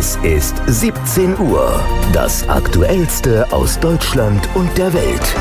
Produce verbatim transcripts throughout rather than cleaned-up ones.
Es ist siebzehn Uhr. Das Aktuellste aus Deutschland und der Welt.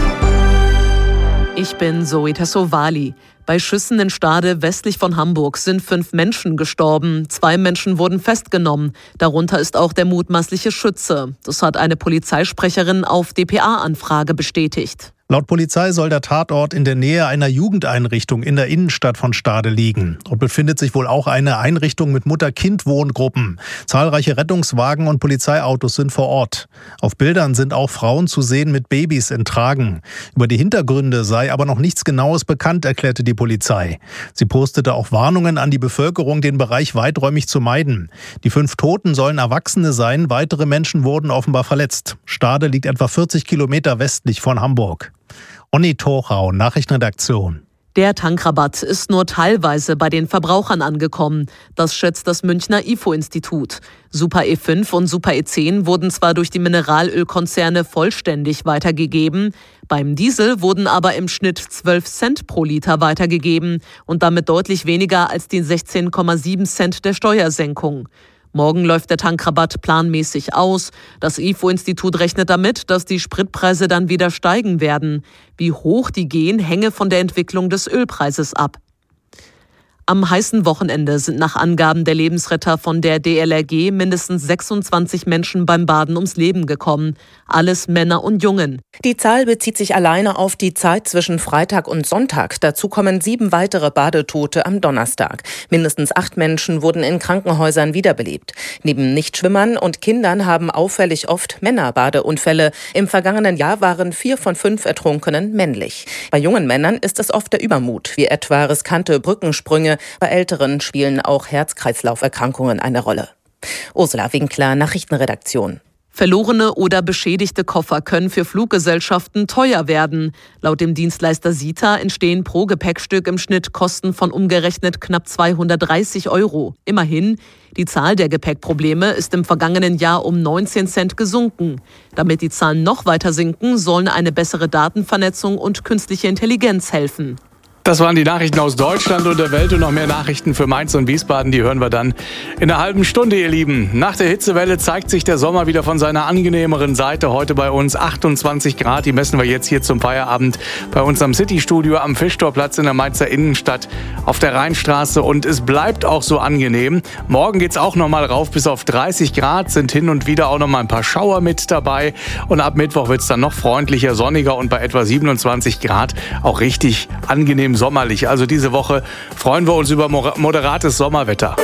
Ich bin Zoe Tassovali. Bei Schüssen in Stade westlich von Hamburg sind fünf Menschen gestorben. Zwei Menschen wurden festgenommen. Darunter ist auch der mutmaßliche Schütze. Das hat eine Polizeisprecherin auf D P A-Anfrage bestätigt. Laut Polizei soll der Tatort in der Nähe einer Jugendeinrichtung in der Innenstadt von Stade liegen. Dort befindet sich wohl auch eine Einrichtung mit Mutter-Kind-Wohngruppen. Zahlreiche Rettungswagen und Polizeiautos sind vor Ort. Auf Bildern sind auch Frauen zu sehen mit Babys in Tragen. Über die Hintergründe sei aber noch nichts Genaues bekannt, erklärte die Polizei. Sie postete auch Warnungen an die Bevölkerung, den Bereich weiträumig zu meiden. Die fünf Toten sollen Erwachsene sein, weitere Menschen wurden offenbar verletzt. Stade liegt etwa vierzig Kilometer westlich von Hamburg. Onni Torau, Nachrichtenredaktion. Der Tankrabatt ist nur teilweise bei den Verbrauchern angekommen. Das schätzt das Münchner I F O-Institut. Super E fünf und Super E zehn wurden zwar durch die Mineralölkonzerne vollständig weitergegeben, beim Diesel wurden aber im Schnitt zwölf Cent pro Liter weitergegeben und damit deutlich weniger als die sechzehn Komma sieben Cent der Steuersenkung. Morgen läuft der Tankrabatt planmäßig aus. Das I F O-Institut rechnet damit, dass die Spritpreise dann wieder steigen werden. Wie hoch die gehen, hänge von der Entwicklung des Ölpreises ab. Am heißen Wochenende sind nach Angaben der Lebensretter von der D L R G mindestens sechsundzwanzig Menschen beim Baden ums Leben gekommen. Alles Männer und Jungen. Die Zahl bezieht sich alleine auf die Zeit zwischen Freitag und Sonntag. Dazu kommen sieben weitere Badetote am Donnerstag. Mindestens acht Menschen wurden in Krankenhäusern wiederbelebt. Neben Nichtschwimmern und Kindern haben auffällig oft Männer Badeunfälle. Im vergangenen Jahr waren vier von fünf Ertrunkenen männlich. Bei jungen Männern ist es oft der Übermut, wie etwa riskante Brückensprünge. Bei Älteren spielen auch Herz-Kreislauf-Erkrankungen eine Rolle. Ursula Winkler, Nachrichtenredaktion. Verlorene oder beschädigte Koffer können für Fluggesellschaften teuer werden. Laut dem Dienstleister SITA entstehen pro Gepäckstück im Schnitt Kosten von umgerechnet knapp zweihundertdreißig Euro. Immerhin, die Zahl der Gepäckprobleme ist im vergangenen Jahr um neunzehn Cent gesunken. Damit die Zahlen noch weiter sinken, sollen eine bessere Datenvernetzung und künstliche Intelligenz helfen. Das waren die Nachrichten aus Deutschland und der Welt und noch mehr Nachrichten für Mainz und Wiesbaden, die hören wir dann in einer halben Stunde, ihr Lieben. Nach der Hitzewelle zeigt sich der Sommer wieder von seiner angenehmeren Seite. Heute bei uns achtundzwanzig Grad, die messen wir jetzt hier zum Feierabend bei uns am Citystudio am Fischtorplatz in der Mainzer Innenstadt auf der Rheinstraße und es bleibt auch so angenehm. Morgen geht's auch noch mal rauf bis auf dreißig Grad, sind hin und wieder auch noch mal ein paar Schauer mit dabei und ab Mittwoch wird's dann noch freundlicher, sonniger und bei etwa siebenundzwanzig Grad auch richtig angenehm sommerlich. Also diese Woche freuen wir uns über moderates Sommerwetter.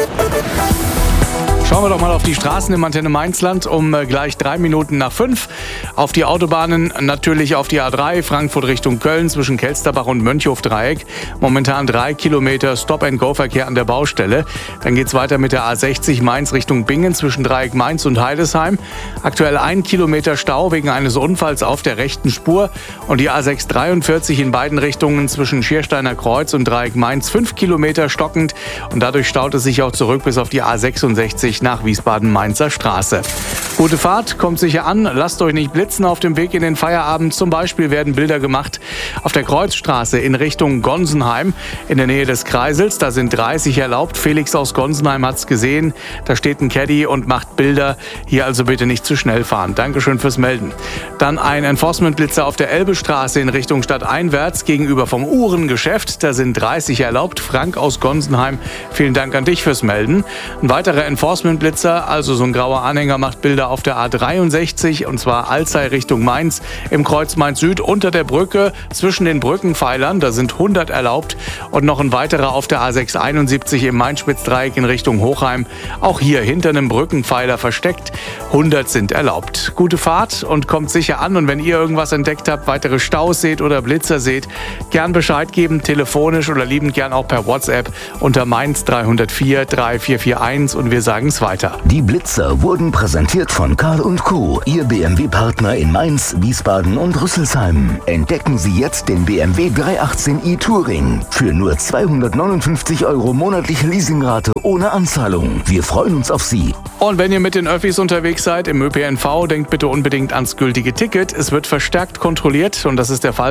Schauen wir doch mal auf die Straßen im Antenne Mainzland um gleich drei Minuten nach fünf. Auf die Autobahnen natürlich auf die A drei, Frankfurt Richtung Köln zwischen Kelsterbach und Mönchhof-Dreieck. Momentan drei Kilometer Stop-and-Go-Verkehr an der Baustelle. Dann geht's weiter mit der A sechzig Mainz Richtung Bingen zwischen Dreieck Mainz und Heidesheim. Aktuell ein Kilometer Stau wegen eines Unfalls auf der rechten Spur. Und die A sechs dreiundvierzig in beiden Richtungen zwischen Schiersteiner Kreuz und Dreieck Mainz fünf Kilometer stockend. Und dadurch staut es sich auch zurück bis auf die A sechsundsechzig nach Wiesbaden-Mainzer Straße. Gute Fahrt, kommt sicher an, lasst euch nicht blitzen auf dem Weg in den Feierabend. Zum Beispiel werden Bilder gemacht auf der Kreuzstraße in Richtung Gonsenheim in der Nähe des Kreisels. Da sind dreißig erlaubt. Felix aus Gonsenheim hat's gesehen. Da steht ein Caddy und macht Bilder. Hier also bitte nicht zu schnell fahren. Dankeschön fürs Melden. Dann ein Enforcement-Blitzer auf der Elbestraße in Richtung Stadteinwärts gegenüber vom Uhrengeschäft. Da sind dreißig erlaubt. Frank aus Gonsenheim, vielen Dank an dich fürs Melden. Ein weiterer Enforcement Blitzer, also so ein grauer Anhänger, macht Bilder auf der A dreiundsechzig und zwar Alzey Richtung Mainz im Kreuz Mainz Süd unter der Brücke zwischen den Brückenpfeilern, da sind hundert erlaubt und noch ein weiterer auf der A sechshunderteinundsiebzig im Main-Spitz-Dreieck in Richtung Hochheim, auch hier hinter einem Brückenpfeiler versteckt, hundert sind erlaubt. Gute Fahrt und kommt sicher an und wenn ihr irgendwas entdeckt habt, weitere Staus seht oder Blitzer seht, gern Bescheid geben, telefonisch oder liebend gern auch per WhatsApp unter Mainz drei null vier drei vier vier eins und wir sagen es weiter. Die Blitzer wurden präsentiert von Karl und Co., Ihr B M W-Partner in Mainz, Wiesbaden und Rüsselsheim. Entdecken Sie jetzt den B M W dreihundertachtzehn i Touring für nur zweihundertneunundfünfzig Euro monatliche Leasingrate ohne Anzahlung. Wir freuen uns auf Sie. Und wenn ihr mit den Öffis unterwegs seid im Ö P N V, denkt bitte unbedingt ans gültige Ticket. Es wird verstärkt kontrolliert und das ist der Fall